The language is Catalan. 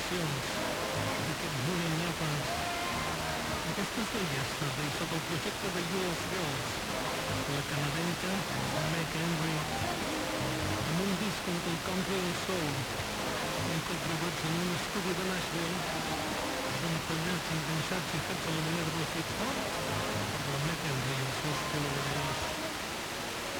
versions d'aquest Julian Lopez. Aquesta és del Yesterday, sota el projecte de US Girls, la canadenca Meg Henry, amb un disc entre el country i el soul, un cop gravats en un estudi de Nashville, entallats, enganxats i fets a la manera de la hip-hop, per la Meg Henry i els seus col·laboradors.